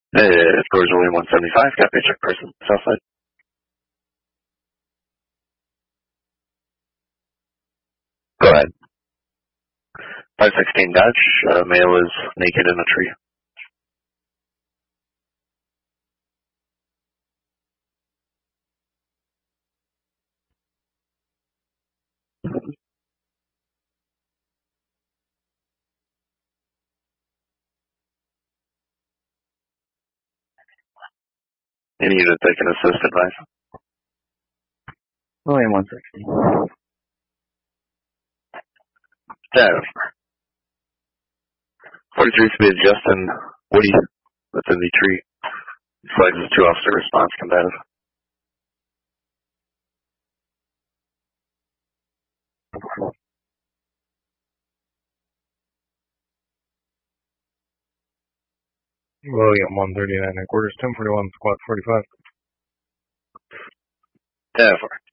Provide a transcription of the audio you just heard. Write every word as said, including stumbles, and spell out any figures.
It's Brewers William one seventy-five, got paycheck person, south side. Go ahead. five sixteen Dodge, uh, male is naked in a tree. Any unit that can assist, advise. William one sixty. Dev. forty-three speed Justin Woody, that's in the tree. Flags is two officer response combative. William one thirty-nine and quarters, ten forty-one, squad forty-five. Dev.